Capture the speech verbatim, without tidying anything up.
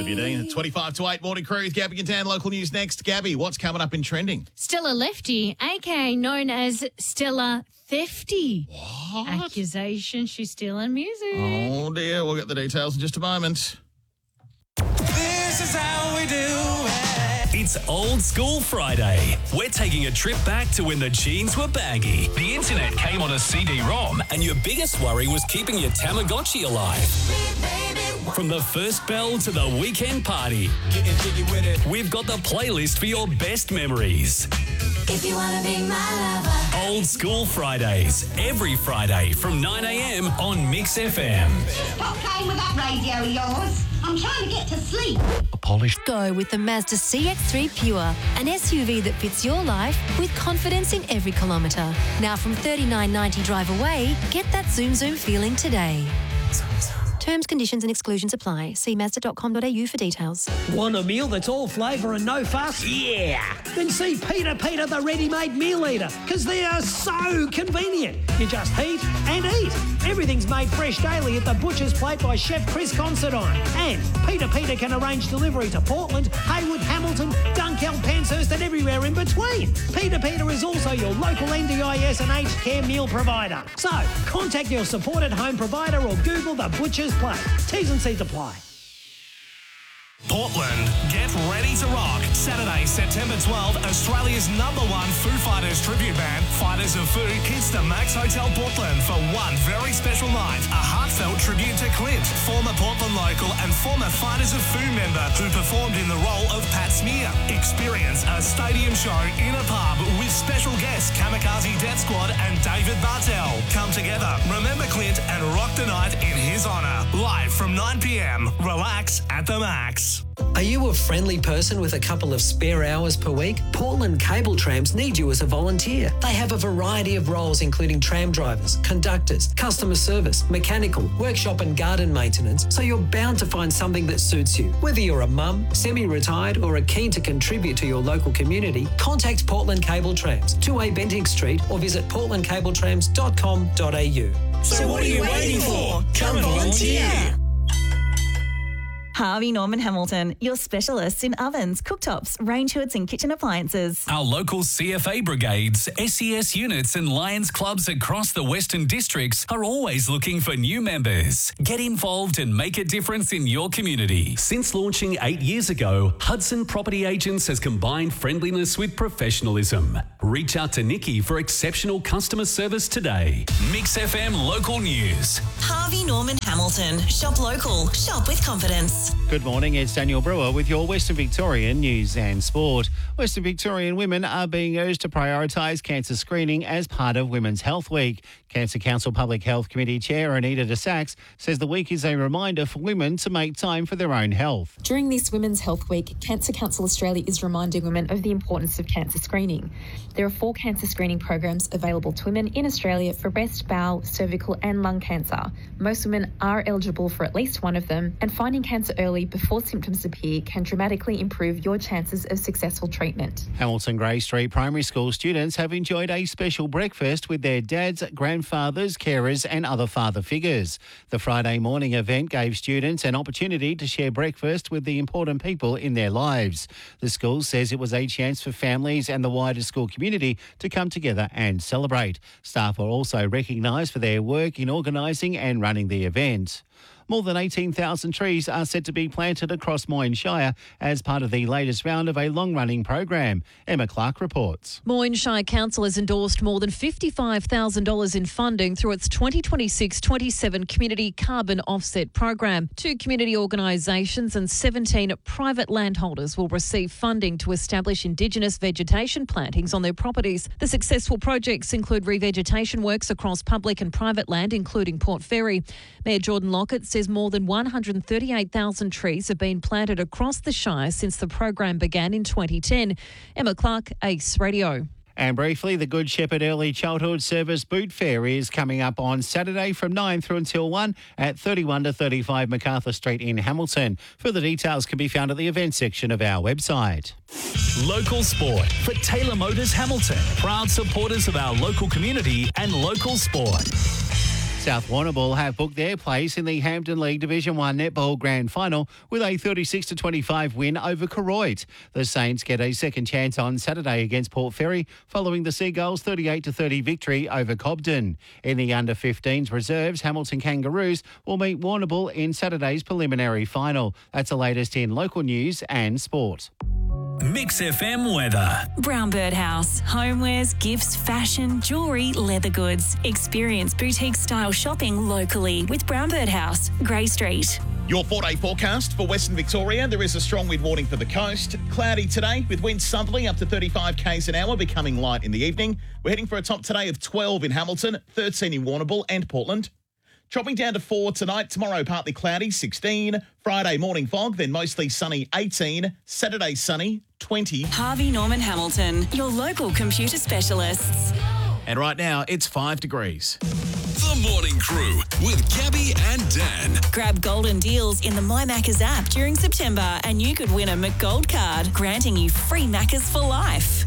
W D. twenty-five to eight Morning Crew with Gabby and Dan. Local news next. Gabby, what's coming up in trending? Stella Lefty, a k a known as Stella Thefty. What? Accusation she's stealing music. Oh, dear. We'll get the details in just a moment. This is how we do it. It's Old School Friday. We're taking a trip back to when the jeans were baggy, the internet came on a C D ROM, and your biggest worry was keeping your Tamagotchi alive. From the first bell to the weekend party, Getting jiggy with it. we've got the playlist for your best memories. If you wanna be my lover. Old School Fridays, every Friday from nine a.m. on Mix F M. Stop playing with that radio of yours. I'm trying to get to sleep. A polished Go with the Mazda C X three Pure, an S U V that fits your life with confidence in every kilometre. Now from thirty-nine ninety drive away, get that zoom zoom feeling today. Terms, conditions and exclusions apply. See mazda dot com dot a u for details. Want a meal that's all flavour and no fuss? Yeah! Then see Peter Peter the ready-made meal eater, because they are so convenient. You just heat and eat. Everything's made fresh daily at the Butcher's Plate by Chef Chris Considine. And Peter Peter can arrange delivery to Portland, Haywood, Hamilton, Dunkeld, Penshurst and everywhere in between. Peter Peter is also your local N D I S and aged care meal provider. So, contact your supported home provider or Google the Butcher's Plate. T's and C's apply. Portland, get ready to rock. Saturday, September twelfth, Australia's number one Foo Fighters tribute band, Fighters of Foo, hits the Max Hotel Portland for one very special night. A heartfelt tribute to Clint, former Portland local and former Fighters of Foo member who performed in the role of Pat Smear. Experience a stadium show in a pub with special guests Kamikaze Death Squad and David Bartel. Come together, remember Clint and rock the night in his honour. Live from nine p.m. Relax at the Max. Are you a friendly person with a couple of spare hours per week? Portland Cable Trams need you as a volunteer. They have a variety of roles including tram drivers, conductors, customer service, mechanical, workshop and garden maintenance, so you're bound to find something that suits you. Whether you're a mum, semi-retired or are keen to contribute to your local community, contact Portland Cable Trams, two A Bentinck Street or visit portland cable trams dot com dot a u. So what are you waiting for? Come volunteer. Harvey Norman Hamilton, your specialists in ovens, cooktops, range hoods and kitchen appliances. Our local C F A brigades, S E S units and Lions clubs across the Western Districts are always looking for new members. Get involved and make a difference in your community. Since launching eight years ago, Hudson Property Agents has combined friendliness with professionalism. Reach out to Nikki for exceptional customer service today. Mix F M Local News. Harvey Norman Hamilton. Shop local. Shop with confidence. Good morning, it's Daniel Brewer with your Western Victorian news and sport. Western Victorian women are being urged to prioritise cancer screening as part of Women's Health Week. Cancer Council Public Health Committee Chair Anita de Sachs says the week is a reminder for women to make time for their own health. During this Women's Health Week, Cancer Council Australia is reminding women of the importance of cancer screening. There are four cancer screening programs available to women in Australia for breast, bowel, cervical and lung cancer. Most women are eligible for at least one of them, and finding cancer early before symptoms appear can dramatically improve your chances of successful treatment. Hamilton Grey Street Primary School students have enjoyed a special breakfast with their dads, grandfathers, carers and other father figures. The Friday morning event gave students an opportunity to share breakfast with the important people in their lives. The school says it was a chance for families and the wider school community to come together and celebrate. Staff were also recognised for their work in organising and running the event. More than eighteen thousand trees are set to be planted across Moyne Shire as part of the latest round of a long-running program. Emma Clark reports. Moyne Shire Council has endorsed more than fifty-five thousand dollars in funding through its twenty twenty-six twenty-seven Community Carbon Offset Program. Two community organisations and seventeen private landholders will receive funding to establish Indigenous vegetation plantings on their properties. The successful projects include revegetation works across public and private land, including Port Fairy. Mayor Jordan Lockett says more than one hundred thirty-eight thousand trees have been planted across the Shire since the program began in twenty ten. Emma Clark, Ace Radio. And briefly, the Good Shepherd Early Childhood Service Boot Fair is coming up on Saturday from nine through until one at thirty-one to thirty-five MacArthur Street in Hamilton. Further details can be found at the events section of our website. Local sport for Taylor Motors Hamilton. Proud supporters of our local community and local sport. South Warrnambool have booked their place in the Hampden League Division one Netball Grand Final with a thirty-six to twenty-five win over Koroit. The Saints get a second chance on Saturday against Port Fairy following the Seagulls' thirty-eight to thirty victory over Cobden. In the under fifteens reserves, Hamilton Kangaroos will meet Warrnambool in Saturday's preliminary final. That's the latest in local news and sport. Mix F M weather. Brown Bird House. Homewares, gifts, fashion, jewellery, leather goods. Experience boutique style shopping locally with Brown Bird House, Grey Street. Your four-day forecast for Western Victoria. There is a strong wind warning for the coast. Cloudy today with winds southerly up to thirty-five kays an hour, becoming light in the evening. We're heading for a top today of twelve in Hamilton, thirteen in Warrnambool and Portland. Dropping down to four tonight. Tomorrow, partly cloudy, sixteen. Friday, morning fog, then mostly sunny, eighteen. Saturday, sunny, twenty. Harvey Norman Hamilton, your local computer specialists. And right now, it's five degrees. The Morning Crew with Gabby and Dan. Grab golden deals in the My Maccas app during September and you could win a McGold card, granting you free Maccas for life.